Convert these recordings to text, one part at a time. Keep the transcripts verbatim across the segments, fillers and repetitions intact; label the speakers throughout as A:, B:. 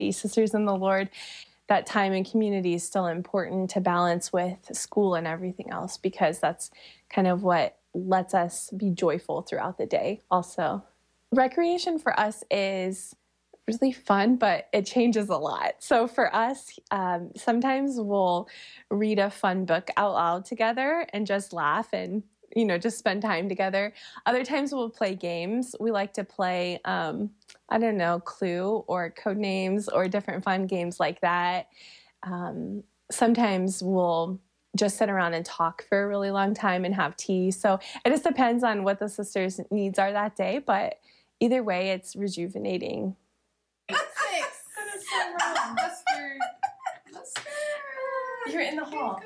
A: Sisters in the Lord, that time in community is still important to balance with school and everything else, because that's kind of what lets us be joyful throughout the day also. Recreation for us is really fun, but it changes a lot. So for us, um, sometimes we'll read a fun book out loud together and just laugh and, you know, just spend time together. Other times we'll play games. We like to play, um, I don't know, Clue or Codenames or different fun games like that. Um, sometimes we'll just sit around and talk for a really long time and have tea. So it just depends on what the sisters' needs are that day. But either way, it's rejuvenating.
B: Six. That is so wrong. Mustard. Mustard. You're in the hall.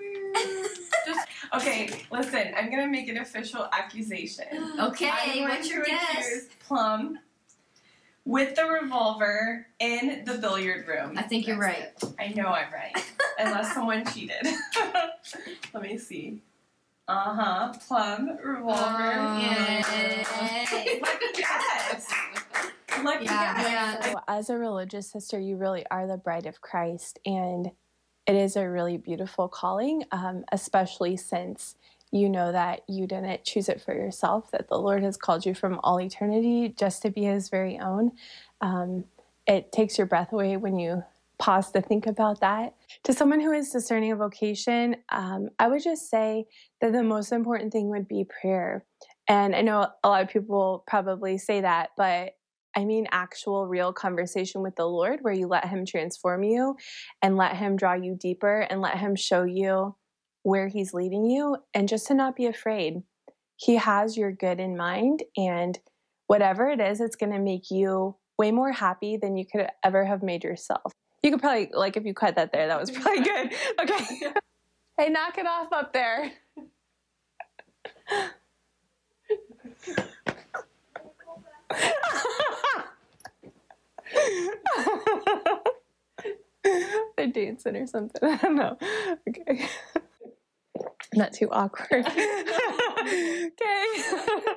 B: Just, okay, listen, I'm going to make an official accusation.
C: Okay, what's your guess?
B: Accuse Plum with the revolver in the billiard room.
C: I think you're right.
B: I know I'm right. Unless someone cheated. Let me see. Uh-huh. Plum, revolver.
C: Oh,
B: Yay. Lucky guess. Lucky
C: Yeah,
B: guess.
C: yeah.
A: So as a religious sister, you really are the bride of Christ, and it is a really beautiful calling, um, especially since you know that you didn't choose it for yourself, that the Lord has called you from all eternity just to be his very own. Um, it takes your breath away when you pause to think about that. To someone who is discerning a vocation, um, I would just say that the most important thing would be prayer. And I know a lot of people probably say that, but I mean actual real conversation with the Lord where you let him transform you and let him draw you deeper and let him show you where he's leading you, and just to not be afraid. He has your good in mind, and whatever it is, it's going to make you way more happy than you could ever have made yourself. You could probably, like, if you cut that there, that was probably good. Okay. Hey, knock it off up there. They're dancing or something. I don't know. Okay. Not too awkward. Okay.